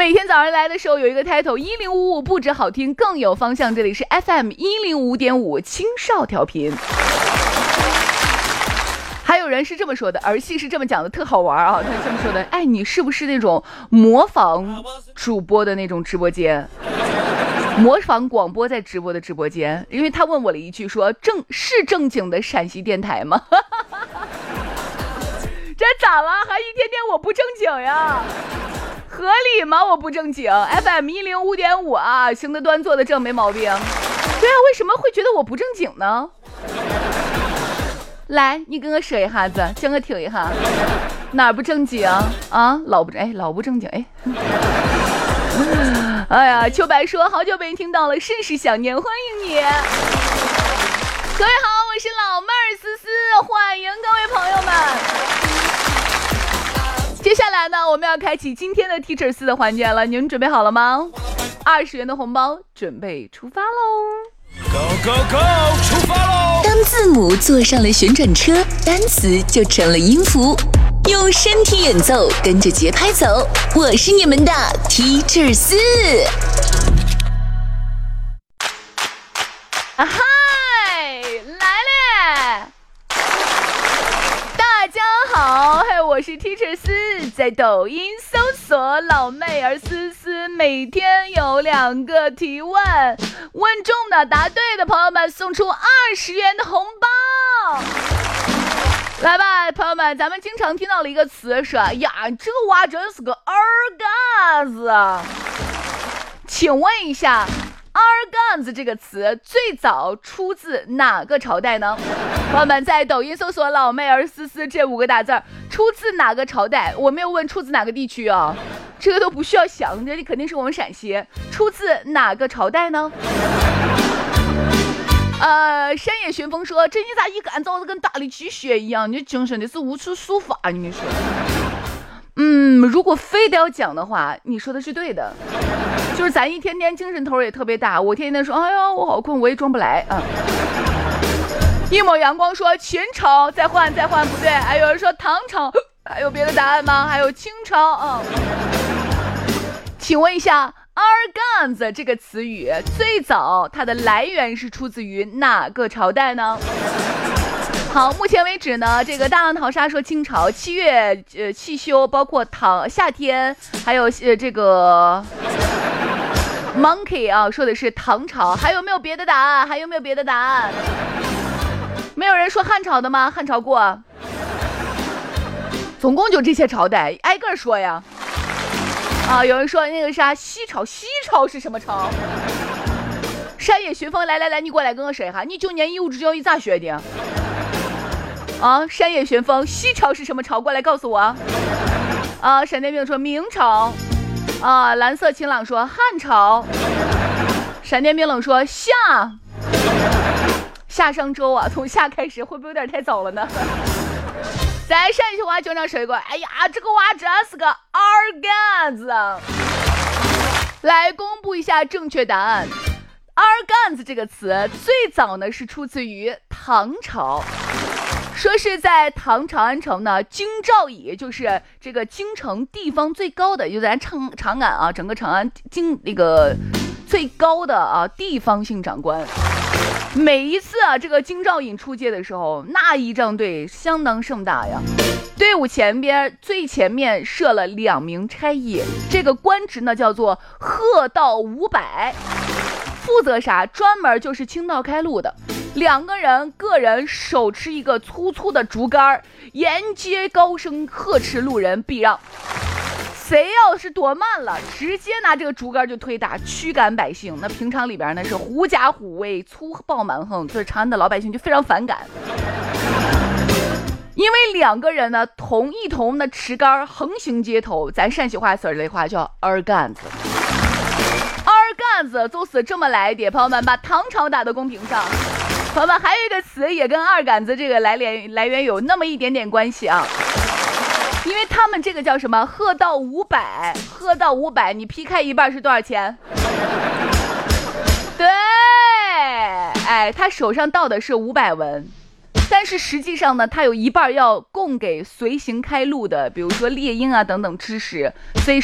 每天早上来的时候有一个 title 1055，不止好听更有方向。这里是 FM 105.5青少调频。还有人是这么说的，儿戏是这么讲的，特好玩啊！他这么说的，哎，你是不是那种模仿主播的那种直播间，模仿广播在直播的直播间？因为他问我了一句说，正经的陕西电台吗？这咋了？还一天天我不正经呀？合理吗？我不正经。 FM 105.5啊，行得端坐得正，没毛病。对啊，为什么会觉得我不正经呢？来，你跟我说一下子，讲我听一下，哪儿不正经啊？老不正经哎。哎呀，秋白说好久没听到了，甚是想念，欢迎你。各位好，我是老妹儿思思，欢迎各位朋友们。接下来呢，我们要开启今天的 Teacher 4的环节了，你们准备好了吗？20元的红包准备出发喽 ！Go go go， 出发喽！ 当字母坐上了旋转车，单词就成了音符，用身体演奏，跟着节拍走。我是你们的 Teacher 4。 啊嗨，来嘞！大家好，我是 Teacher 4，在抖音搜索老妹儿思思，每天有2个提问，问中的答对的朋友们送出20元的红包。来吧，朋友们，咱们经常听到了一个词是呀，这个娃真是个二嘎子。请问一下，二杠子这个词最早出自哪个朝代呢？朋友们在抖音搜索老妹儿思思这5个大字，出自哪个朝代？我没有问出自哪个地区啊，这个都不需要想，这肯定是我们陕西。出自哪个朝代呢？山野寻风说，这你咋一干燥的跟打了鸡血一样？你精神的是无处抒发，你们说？如果非得要讲的话，你说的是对的，就是咱一天天精神头也特别大，我天天说，哎呀，我好困，我也装不来啊。一抹阳光说秦朝，再换不对，还有人说唐朝，还有别的答案吗？还有清朝请问一下，二杠子这个词语最早它的来源是出自于哪个朝代呢？好，目前为止呢，这个大浪淘沙说清朝7月气休，包括夏天，还有这个 monkey 啊，说的是唐朝。还有没有别的答案？没有人说汉朝的吗？汉朝过，总共就这些朝代，挨个说呀。有人说那个啥西朝是什么朝？山野寻风，来，你过来跟我说一下，你9年义务制教育咋学的？山野寻风，西朝是什么朝？过来告诉我。闪电兵说明朝。蓝色晴朗说汉朝。闪电冰冷说夏商周啊，从夏开始会不会有点太早了呢？在陕西话经常说过，哎呀，这个娃真是个二杆子。来公布一下正确答案。二杆子这个词最早呢是出自于唐朝，说是在唐长安城呢，京兆尹就是这个京城地方最高的，就咱长安啊，整个长安那个最高的地方性长官。每一次这个京兆尹出街的时候，那仪仗队相当盛大呀。队伍最前面设了2名差役，这个官职呢叫做鹤道500，负责啥？专门就是清道开路的。2个人个人手持一个粗粗的竹竿，沿街高声呵斥路人避让。谁要是躲慢了，直接拿这个竹竿就推打，驱赶百姓。那平常里边呢是狐假虎威、粗暴蛮横，所以长安的老百姓就非常反感。因为2个人呢一同的持竿横行街头，咱陕西话词儿的话叫二杆子。二杆子就是这么来的，朋友们把唐朝打到公屏上。朋友们还有一个词也跟二杆子这个来源有那么一点点关系啊。因为他们这个叫什么鹤道500，你劈开一半是多少钱？对，他手上倒的是500文，但是实际上呢，他有一半要供给随行开路的，比如说猎鹰等等吃食，所以